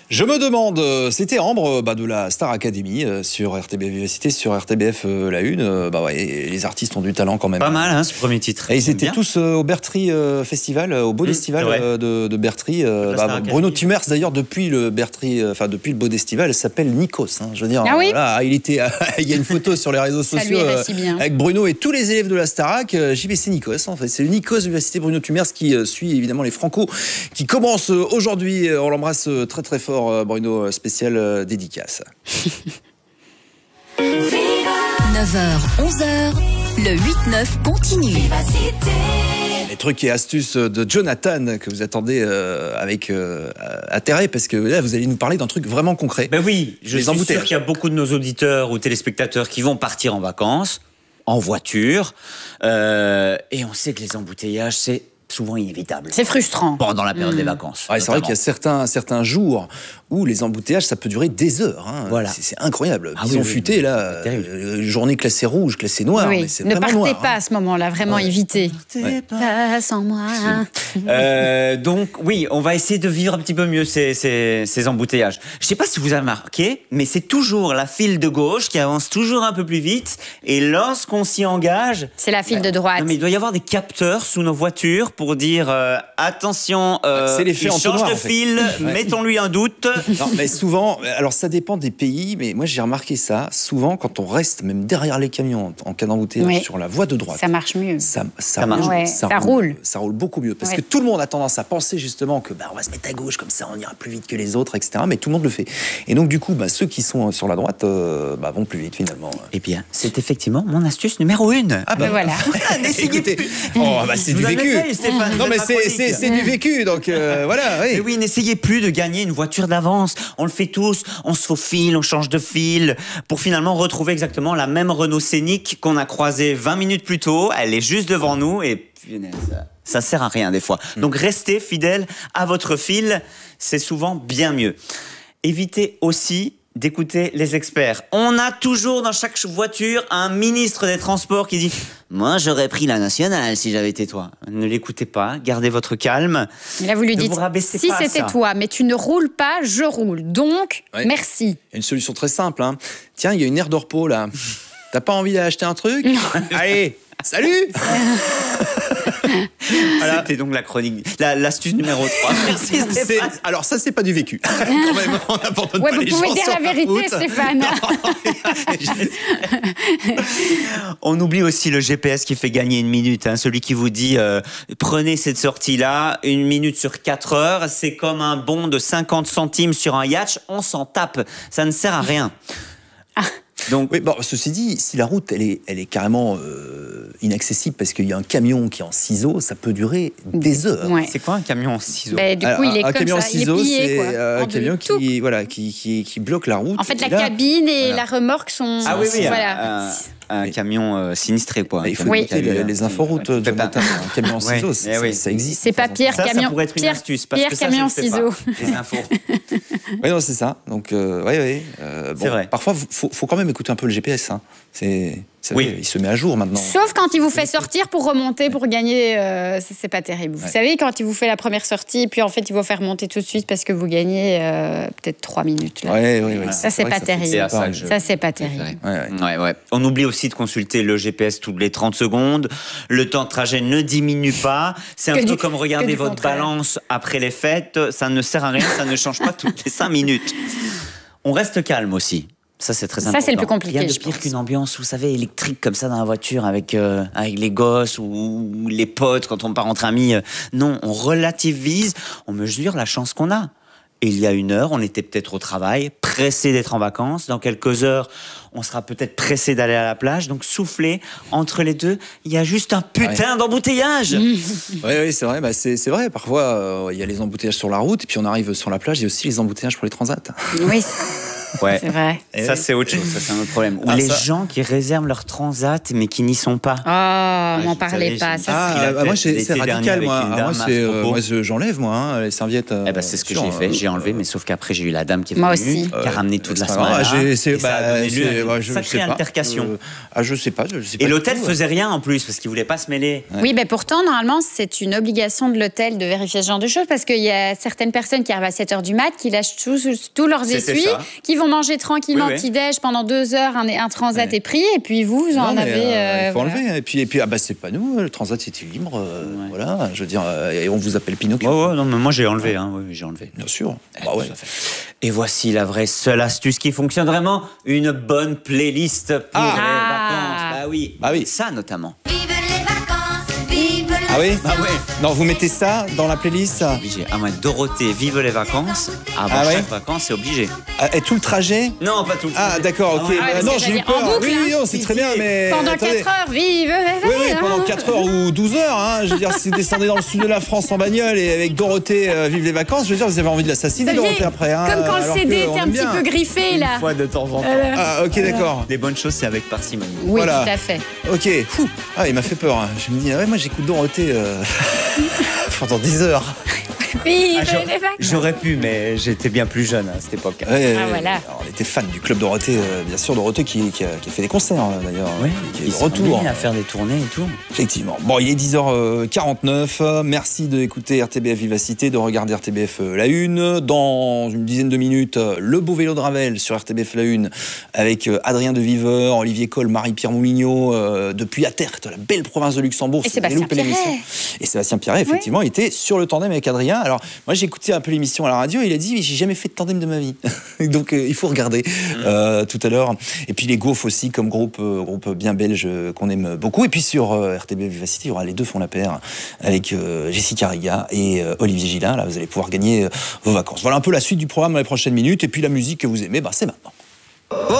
Je me demande, c'était Ambre de la Star Academy sur RTBF Vivacité, sur RTBF La Une. Les artistes ont du talent quand même. Pas mal ce premier titre. Et ils étaient tous au Bertry Festival, au Bodestival de Bertry. Bruno Tumers d'ailleurs depuis le Bodestival s'appelle Nikos. Je veux dire, voilà, il y a une photo sur les réseaux sociaux avec Bruno et tous les élèves de la Starac. JVC Nikos en fait, c'est le Nikos Vivacité Bruno Tumers qui suit évidemment les Franco qui commencent aujourd'hui. On l'embrasse très très fort. Bruno, spécial dédicace. 9h, 11h, le 8-9 continue. Les trucs et astuces de Jonathan que vous attendez avec intérêt, parce que là, vous allez nous parler d'un truc vraiment concret. Ben oui, je suis sûr qu'il y a beaucoup de nos auditeurs ou téléspectateurs qui vont partir en vacances, en voiture, et on sait que les embouteillages, c'est souvent inévitable. C'est frustrant. Pendant la période des vacances. Ouais, c'est vrai qu'il y a certains jours où les embouteillages, ça peut durer des heures. Voilà. C'est incroyable. Bison futé, là, journée classée rouge, classée noire. Oui. Mais c'est ne vraiment partez noir, pas à ce moment-là, vraiment évitez. Ne partez pas sans moi. Donc oui, on va essayer de vivre un petit peu mieux ces embouteillages. Je ne sais pas si vous avez remarqué, mais c'est toujours la file de gauche qui avance toujours un peu plus vite. Et lorsqu'on s'y engage... C'est la file de droite. Non, mais il doit y avoir des capteurs sous nos voitures pour dire attention, il change de fil, mettons-lui un doute. Non, mais souvent, alors ça dépend des pays, mais moi j'ai remarqué ça, souvent quand on reste même derrière les camions en cas d'embouteillage sur la voie de droite. Ça marche mieux. Ça roule. Ça roule beaucoup mieux, parce que tout le monde a tendance à penser justement que on va se mettre à gauche, comme ça on ira plus vite que les autres, etc. Mais tout le monde le fait. Et donc du coup, ceux qui sont sur la droite vont plus vite finalement. Eh bien, c'est effectivement mon astuce numéro 1. Ah voilà. N'essayez plus. C'est du vécu. Stéphane, non mais c'est du vécu, donc voilà. Mais oui, n'essayez plus de gagner une voiture d'avance. On le fait tous, on se faufile, on change de fil pour finalement retrouver exactement la même Renault Scénic qu'on a croisée 20 minutes plus tôt. Elle est juste devant nous et punaise, ça sert à rien des fois. Donc restez fidèles à votre fil, c'est souvent bien mieux. Évitez aussi d'écouter les experts. On a toujours dans chaque voiture un ministre des Transports qui dit « Moi, j'aurais pris la nationale si j'avais été toi. » Ne l'écoutez pas, gardez votre calme. Mais là, vous lui dites « Si c'était toi, mais tu ne roules pas, je roule. Donc, merci. » Il y a une solution très simple. Tiens, il y a une aire de repos là. T'as pas envie d'acheter un truc? Allez, salut. Voilà. C'était donc la chronique, l'astuce numéro 3. Merci Stéphane. Alors ça, c'est pas du vécu. Quand même, on n'abandonne pas les gens. Vous pouvez dire la vérité, Stéphane. On oublie aussi le GPS qui fait gagner une minute. Celui qui vous dit prenez cette sortie-là, 1 minute sur 4 heures. C'est comme un bon de 50 centimes sur un yacht. On s'en tape. Ça ne sert à rien. Donc, oui, ceci dit, si la route elle est carrément inaccessible parce qu'il y a un camion qui est en ciseaux, ça peut durer des heures. C'est quoi un camion en ciseaux? Du coup, il est comme camion ça, en ciseaux, il est plié, c'est un camion qui bloque la route. En fait, la cabine et la remorque sont... Ah oui, voilà. Un camion sinistré, quoi. Il faut éviter les inforoutes de matin. Un camion en ciseaux, ça existe. C'est pas Pierre camion. Ça pourrait être une astuce. Pierre camion ciseaux. Les infos. Oui, non, c'est ça. Donc, c'est vrai. Parfois, faut quand même écouter un peu le GPS. Il se met à jour maintenant. Sauf quand il vous fait sortir pour remonter, pour gagner, c'est pas terrible. Vous savez, quand il vous fait la première sortie, et puis en fait, il vous fait remonter tout de suite parce que vous gagnez peut-être 3 minutes. Là. Ça, c'est pas terrible. Ça, c'est pas terrible. On oublie aussi de consulter le GPS toutes les 30 secondes. Le temps de trajet ne diminue pas. C'est un peu comme regarder votre balance après les fêtes. Ça ne sert à rien, ça ne change pas toutes les 5 minutes. On reste calme aussi. Ça, c'est très important. Ça, c'est le plus compliqué. Rien de pire qu'une ambiance, vous savez, électrique comme ça dans la voiture avec les gosses ou les potes quand on part entre amis. Non, on relativise, on mesure la chance qu'on a. Et il y a 1 heure, on était peut-être au travail, pressé d'être en vacances. Dans quelques heures, on sera peut-être pressé d'aller à la plage. Donc, soufflez entre les deux. Il y a juste un putain d'embouteillage. Oui, c'est vrai. C'est vrai. Parfois, il y a les embouteillages sur la route. Et puis, on arrive sur la plage. Il y a aussi les embouteillages pour les transats. Oui. Ouais. C'est vrai. Ça, c'est autre chose. Ça, c'est un autre problème. Ou les gens qui réservent leur transat, mais qui n'y sont pas. Oh, m'en parlez pas. Moi, c'est radical. Moi, j'enlève, les serviettes. C'est ce que j'ai fait. J'ai enlevé, mais sauf qu'après, j'ai eu la dame qui est venue, qui a ramené toute la semaine. Sacrée altercation. Je sais pas. Et l'hôtel faisait rien en plus, parce qu'il voulait pas se mêler. Oui, mais pourtant, normalement, c'est une obligation de l'hôtel de vérifier ce genre de choses, parce qu'il y a certaines personnes qui arrivent à 7h du mat, qui lâchent tous leurs essuies, qui vont manger tranquillement petit-déj pendant 2 heures, un transat est pris, et puis vous en avez... il faut enlever. Et puis c'est pas nous, le transat c'était libre, voilà, je veux dire, et on vous appelle Pinocchio. Non, mais moi j'ai enlevé, j'ai enlevé. Bien sûr. Et voici la vraie seule astuce qui fonctionne vraiment, une bonne playlist pour les vacances. Bah oui, ça notamment. Ah oui? Non, vous mettez ça dans la playlist? C'est obligé. Dorothée, vive les vacances. Avant chaque vacances, c'est obligé. Et tout le trajet? Non, pas tout le trajet. D'accord, ok. Non, j'ai eu peur. C'est très bien, mais... Pendant 4 heures, vive les vacances. Oui, pendant 4 heures ou 12 heures. Je veux dire, si vous descendez dans le sud de la France en bagnole et avec Dorothée, vive les vacances, je veux dire, vous avez envie de l'assassiner, Dorothée, après. Comme quand le CD était un petit peu griffé, là. Une fois de temps en temps. Ok, d'accord. Les bonnes choses, c'est avec parcimonie. Oui, tout à fait. Ok. Il m'a fait peur. Je me dis, moi j'écoute Dorothée pendant 10 heures. J'aurais pu, mais j'étais bien plus jeune à cette époque. Voilà. On était fan du club Dorothée, bien sûr, Dorothée qui a fait des concerts d'ailleurs. Qui est de retour. À faire des tournées et tout. Effectivement. Bon, il est 10h49. Merci d'écouter RTBF Vivacité, de regarder RTBF La Une. Dans une dizaine de minutes, le beau vélo de Ravel sur RTBF La Une avec Adrien de Viveur, Olivier Coll, Marie-Pierre Moulignot, depuis Atert, la belle province de Luxembourg. Et Sébastien Pierret. Et Sébastien Pierret, effectivement, était sur le tandem avec Adrien. Alors, moi, j'ai écouté un peu l'émission à la radio, il a dit, j'ai jamais fait de tandem de ma vie. Donc, il faut regarder tout à l'heure. Et puis, les Gaufres aussi, comme groupe bien belge qu'on aime beaucoup. Et puis, sur RTB Vivacité, il y aura Les Deux font la paire avec Jessica Riga et Olivier Gillin. Là, vous allez pouvoir gagner vos vacances. Voilà un peu la suite du programme dans les prochaines minutes. Et puis, la musique que vous aimez, c'est maintenant.